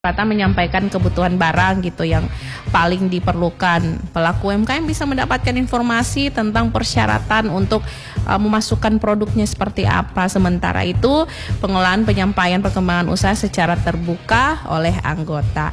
rata menyampaikan kebutuhan barang gitu yang paling diperlukan. Pelaku UMKM bisa mendapatkan informasi tentang persyaratan untuk memasukkan produknya seperti apa. Sementara itu, pengelolaan penyampaian perkembangan usaha secara terbuka oleh anggota.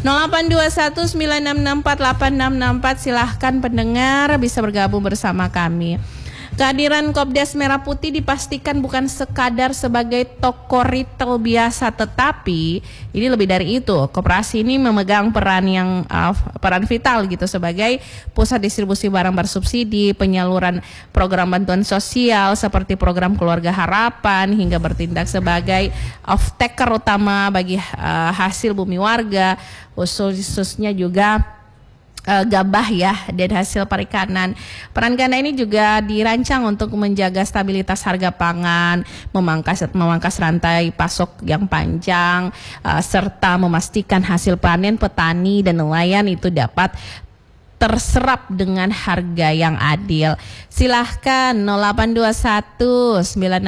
082196648664, silahkan pendengar bisa bergabung bersama kami. Kehadiran Kopdes Merah Putih dipastikan bukan sekadar sebagai toko retail biasa, tetapi ini lebih dari itu. Koperasi ini memegang peran vital gitu sebagai pusat distribusi barang bersubsidi, penyaluran program bantuan sosial seperti program Keluarga Harapan, hingga bertindak sebagai off-taker utama bagi hasil bumi warga, khususnya juga gabah ya dan hasil perikanan. Peran Ganda ini juga dirancang untuk menjaga stabilitas harga pangan, memangkas rantai pasok yang panjang, serta memastikan hasil panen petani dan nelayan itu dapat terserap dengan harga yang adil. Silahkan 0821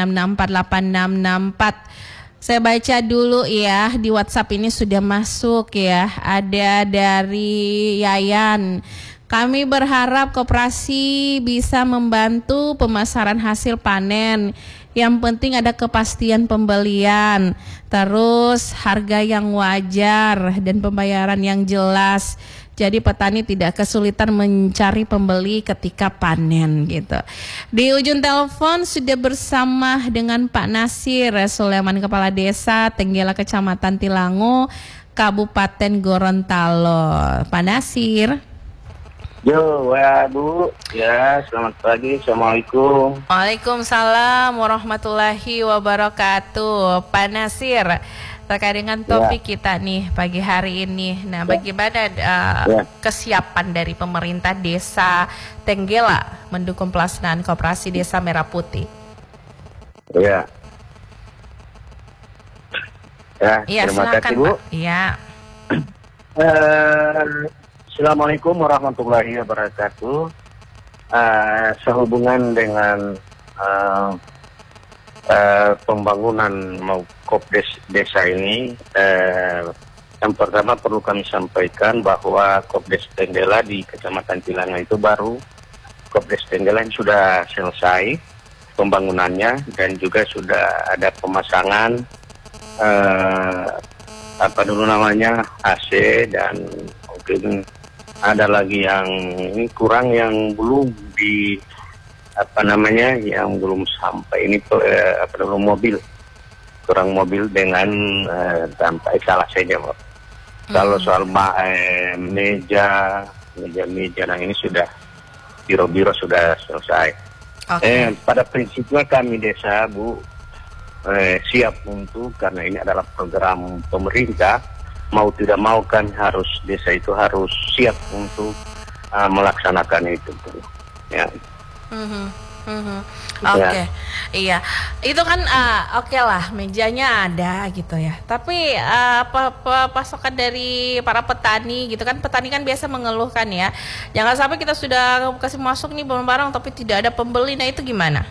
966486664. Saya baca dulu ya, di WhatsApp ini sudah masuk ya. Ada dari Yayan. Kami berharap koperasi bisa membantu pemasaran hasil panen. Yang penting ada kepastian pembelian, terus harga yang wajar dan pembayaran yang jelas. Jadi petani tidak kesulitan mencari pembeli ketika panen gitu. Di ujung telepon sudah bersama dengan Pak Nasir Sulaiman, Kepala Desa Tenggela, Kecamatan Tilango, Kabupaten Gorontalo. Pak Nasir. Yo, ya Bu, ya selamat pagi, assalamualaikum. Waalaikumsalam warahmatullahi wabarakatuh. Pak Nasir, terkait dengan topik kita nih pagi hari ini. Nah, bagaimana kesiapan dari pemerintah Desa Tenggela mendukung pelaksanaan Koperasi Desa Merah Putih? Ya, terima kasih Bu. Pak. Iya. Assalamualaikum warahmatullahi wabarakatuh. Sehubungan dengan pembangunan Kopdes Desa ini, yang pertama perlu kami sampaikan bahwa Kopdes Tenggela di Kecamatan Tilango itu baru Kopdes Tenggela yang sudah selesai pembangunannya dan juga sudah ada pemasangan AC dan mungkin ada lagi yang ini kurang, yang belum yang belum sampai ini mobil, kurang mobil dengan sampai salah saja Pak. Kalau soal meja ini sudah biro-biro sudah selesai. Pada prinsipnya kami desa Bu siap untuk, karena ini adalah program pemerintah, mau tidak mau kan desa itu harus siap untuk melaksanakan itu ya. Iya, itu kan oke lah, mejanya ada gitu ya. Tapi pasokan dari para petani gitu kan, petani kan biasa mengeluhkan ya, jangan sampai kita sudah kasih masuk nih barang-barang tapi tidak ada pembeli. Nah, itu gimana?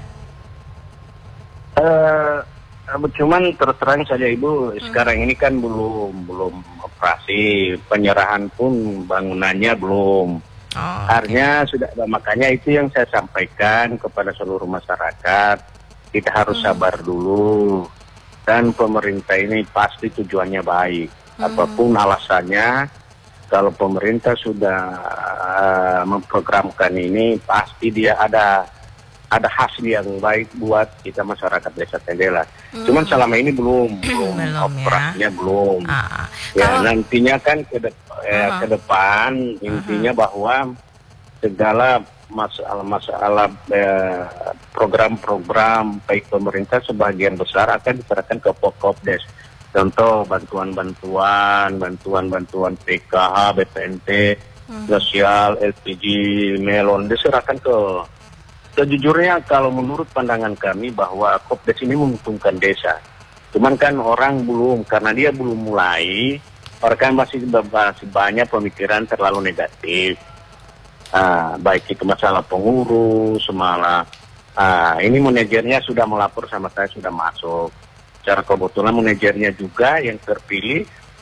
Cuman terus terang saja Ibu, sekarang ini kan belum operasi, penyerahan pun bangunannya belum. Artinya sudah ada, makanya itu yang saya sampaikan kepada seluruh masyarakat, kita harus sabar dulu, dan pemerintah ini pasti tujuannya baik. Apapun alasannya, kalau pemerintah sudah memprogramkan ini, pasti dia ada hasil yang baik buat kita masyarakat Desa Tenggela. Cuman selama ini belum operasinya belum. Nantinya kan ke depan intinya bahwa segala masalah program-program baik pemerintah sebagian besar akan diserahkan ke Kopdes. Contoh bantuan PKH, BPNT, sosial, LPG, melon diserahkan ke. Sejujurnya kalau menurut pandangan kami bahwa Kopdes ini menguntungkan desa. Cuman kan orang belum, karena dia belum mulai, orang kan masih banyak pemikiran terlalu negatif. Baik itu masalah pengurus, ini manajernya sudah melapor sama saya, sudah masuk. Secara kebetulan manajernya juga yang terpilih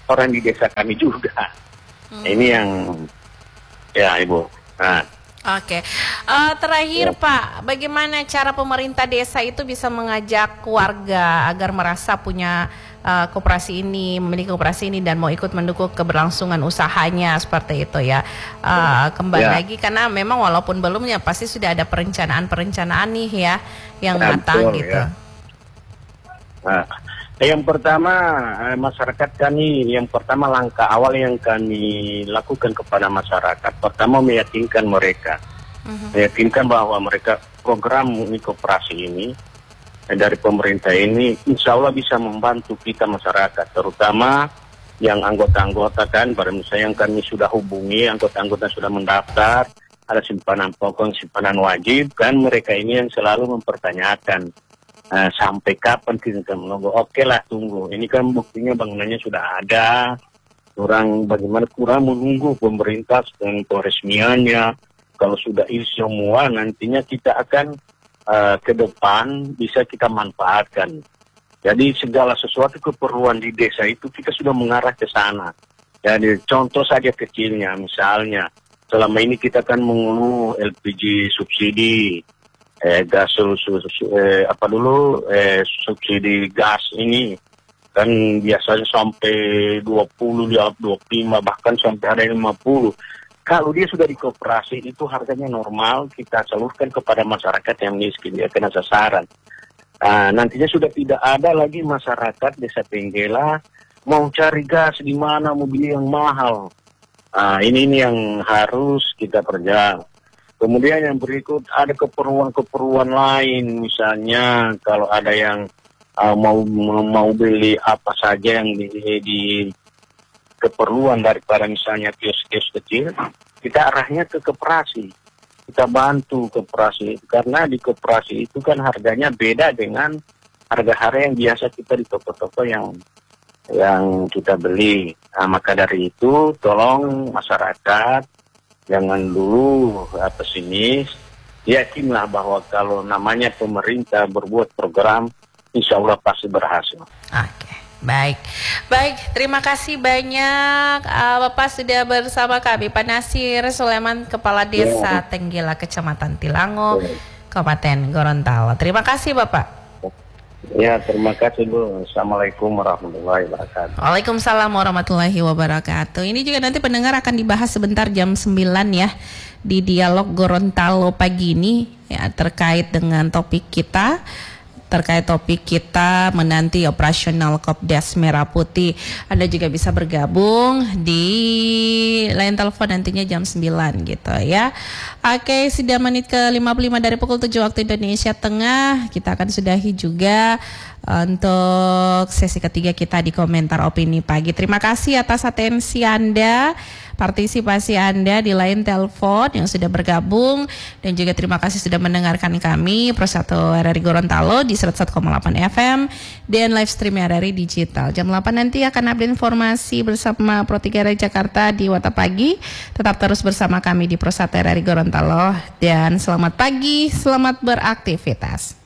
orang di desa kami juga. Ini yang ya Ibu. Nah. Oke. Terakhir Pak, bagaimana cara pemerintah desa itu bisa mengajak warga agar merasa punya koperasi ini, memiliki koperasi ini dan mau ikut mendukung keberlangsungan usahanya seperti itu ya. Kembali lagi karena memang walaupun belumnya pasti sudah ada perencanaan nih ya yang matang gitu. Ya. Nah, yang pertama masyarakat kami, yang pertama langkah awal yang kami lakukan kepada masyarakat, pertama meyakinkan mereka, meyakinkan bahwa mereka program koperasi ini dari pemerintah ini insya Allah bisa membantu kita masyarakat, terutama yang anggota-anggota kan, misalnya yang kami sudah hubungi, anggota-anggota sudah mendaftar, ada simpanan pokok, simpanan wajib, kan mereka ini yang selalu mempertanyakan sampai kapan kita menunggu. Oke lah, tunggu. Ini kan buktinya bangunannya sudah ada. Bagaimana kurang menunggu pemerintah dan peresmiannya. Kalau sudah ini semua, nantinya kita akan ke depan bisa kita manfaatkan. Jadi segala sesuatu keperluan di desa itu kita sudah mengarah ke sana. Jadi contoh saja kecilnya, misalnya selama ini kita kan mengeluh LPG subsidi, gas subsidi gas ini kan biasanya sampai 20, 25 bahkan sampai ada yang 50. Kalau dia sudah di koperasi itu harganya normal, kita salurkan kepada masyarakat yang miskin, dia kena sasaran. Nantinya sudah tidak ada lagi masyarakat desa Tenggela mau cari gas di mana, mau beli yang mahal. Ini yang harus kita kerja. Kemudian yang berikut ada keperluan-keperluan lain, misalnya kalau ada yang mau beli apa saja yang di keperluan daripada misalnya kios-kios kecil, kita arahnya ke koperasi, kita bantu koperasi, karena di koperasi itu kan harganya beda dengan harga-harga yang biasa kita di toko-toko yang kita beli. Maka dari itu tolong masyarakat jangan dulu pesimis, yakinlah bahwa kalau namanya pemerintah berbuat program, insya Allah pasti berhasil. Oke. Baik, terima kasih banyak Bapak sudah bersama kami, Pak Nasir Sulaiman, Kepala Desa Tenggela, Kecamatan Tilango, Kabupaten Gorontalo. Terima kasih Bapak. Ya, terima kasih Bu. Assalamualaikum warahmatullahi wabarakatuh. Waalaikumsalam warahmatullahi wabarakatuh. Ini juga nanti pendengar akan dibahas sebentar jam 9 ya di Dialog Gorontalo pagi ini ya, terkait dengan topik kita menanti operasional Kopdes Merah Putih. Anda juga bisa bergabung di line telepon nantinya jam 9 gitu ya. Oke, sudah menit ke 55 dari pukul 7 waktu Indonesia Tengah. Kita akan sudahi juga untuk sesi ketiga kita di komentar opini pagi. Terima kasih atas atensi Anda, partisipasi Anda di line telepon yang sudah bergabung, dan juga terima kasih sudah mendengarkan kami Pro 1 RRI Gorontalo di 101,8 FM dan live stream RRI Digital. Jam 8 nanti akan update informasi bersama Pro 3 RRI Jakarta di Wata Pagi. Tetap terus bersama kami di Pro 1 RRI Gorontalo dan selamat pagi, selamat beraktivitas.